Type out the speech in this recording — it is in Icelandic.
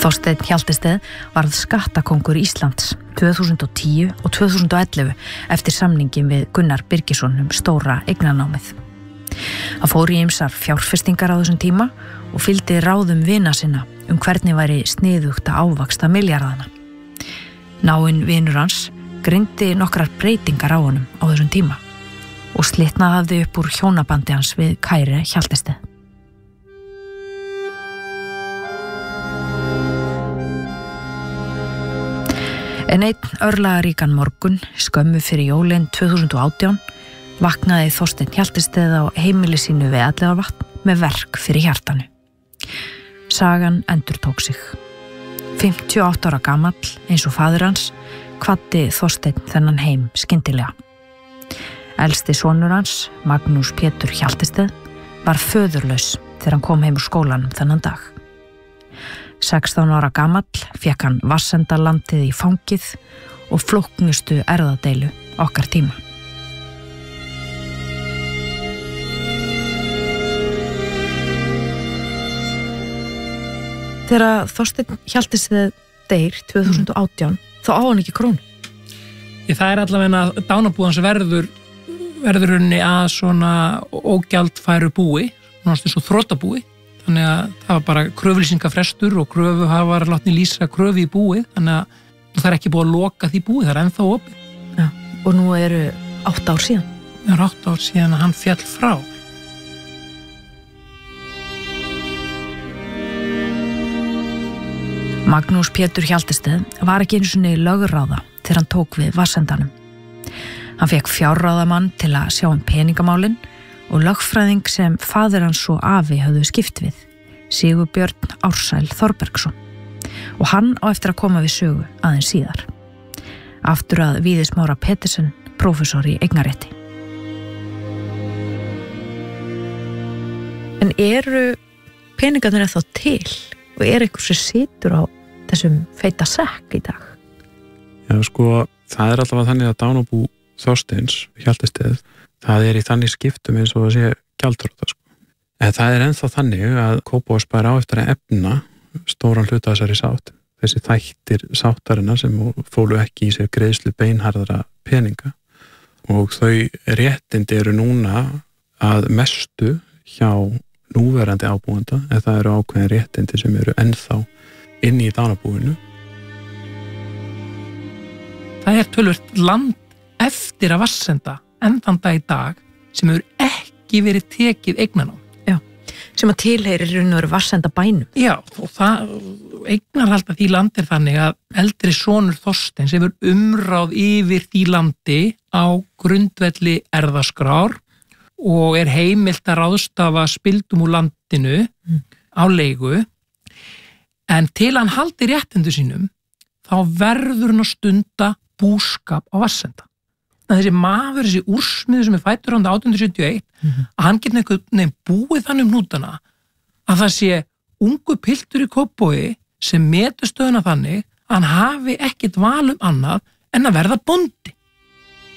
Þorsteinn Hjaltesteð varð skattakóngur Íslands 2010 og 2011 eftir samningin við Gunnar Birgisson stóra eignanámið. Hann fór í ýmsar fjárfestingar á þessum tíma og fylgdi ráðum vina sinna hvernig væri sniðugt að ávaxta milljarðana. Náinn vinur hans greindi nokkrar breytingar á honum á þessum tíma og slitnaði hafði upp úr hjónabandi hans við Kæri Hjaltesteð. En einn örlagaríkan morgun, skömmu fyrir jólin 2018, vaknaði Þorsteinn Hjaltesteð á heimili sínu við Elliðavatn með verk fyrir hjartanu. Sagan endurtók sig. 58 ára gamall, eins og faðir hans, kvaddi Þorsteinn þennan heim skyndilega. Elsti sonur hans, Magnús Pétur Hjaltesteð, var föðurlaus þegar hann kom heim úr skólanum þennan dag. 16 ára gamall fékk hann Vatnsendalandið í fangið og flóknustu erfðadeilu okkar tíma. Þegar Þorsteinn Hjaltesteð deyr 2018, þá á hann ekki krónu. Það allavega dánarbúið hans verður henni að svona ógjaldfæru búi, náttúrulega svo þrotabúi. Þannig að það var bara kröfulýsingafrestur og kröfuhafar látni lýsa kröfu í búið, þannig að það ekki búið að loka því búið, það ennþá opið. Já, og nú eru 8 ár síðan. Það eru 8 ár síðan að hann féll frá. Magnús Pétur Hjaltesteð var ekki einu sinni lögráða þegar hann tók við Vatnsendanum. Hann fékk fjárráðamann til að sjá peningamálin og lögfræðing sem faðir hans og afi höfðu skipt við, Sigurbjörn Ársæl Þorbergsson, og hann á eftir að koma við sögu aðeins síðar. Aftur að Víði Smára Petersen, prófessor í eignarétti. En eru peningarnir þá til og einhver sem situr á þessum feita sekk í dag? Já, sko, það allavega þannig að dánarbú Þorsteins Hjaltesteð, það í þannig skiptum eins og að sé gjaldþrota, sko. En það ennþá þannig að Kópavogsbær á eftir að efna stóran hluta þessari sátt. Þessi þættir sáttarinnar sem fólu ekki í sig greiðslu beinharðra peninga. Og þau réttindi eru núna að mestu hjá núverandi ábúanda, en það eru ákveðin réttindi sem eru ennþá inni í dánarbúinu. Það töluvert land eftir að Vatnsenda enn þann dag í dag sem hefur ekki verið tekið eignarnám. Já, sem að tilheyrir raun og veru Vatnsenda bænum. Já, og það eignarhald að því landi þannig að eldri sonur Þorsteins hefur umráð yfir því landi á grundvelli erfðaskrár og heimilt að ráðstafa spildum úr landinu á leigu, en til hann haldi réttindu sínum þá verður hann að stunda búskap á Vatnsenda. Þessi maður, þessi úrsmiður sem fæddur 1871, að hann geti einhvern búið þannig hnútana að það sé ungu piltur í Kópavogi sem metur stöðuna þannig að hann hafi ekkert val annað en að verða bóndi.